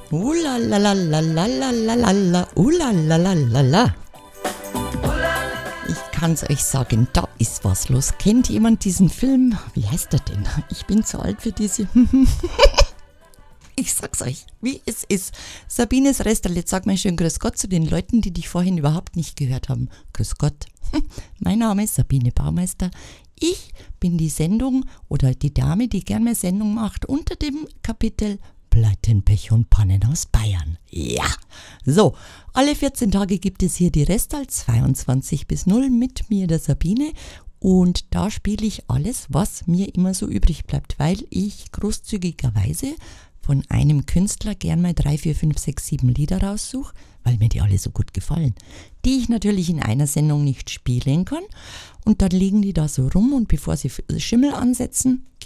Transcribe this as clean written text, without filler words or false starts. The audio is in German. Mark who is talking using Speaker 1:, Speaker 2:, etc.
Speaker 1: la la la la la la la la la, la la la la la. Ich kann's euch sagen, da ist was los. Kennt jemand diesen Film? Wie heißt der denn? Ich bin zu alt für diese... Ich sag's euch, wie es ist. Sabines Restal, jetzt sag mal schön Grüß Gott zu den Leuten, die dich vorhin überhaupt nicht gehört haben. Grüß Gott. Mein Name ist Sabine Baumeister. Ich bin die Sendung oder die Dame, die gern mehr Sendung macht unter dem Kapitel Pleiten, Pech und Pannen aus Bayern. Ja, so, alle 14 Tage gibt es hier die Restal 22:0 mit mir, der Sabine. Und da spiele ich alles, was mir immer so übrig bleibt, weil ich großzügigerweise von einem Künstler gern mal 3, 4, 5, 6, 7 Lieder raussuche, weil mir die alle so gut gefallen, die ich natürlich in einer Sendung nicht spielen kann. Und dann liegen die da so rum und bevor sie Schimmel ansetzen,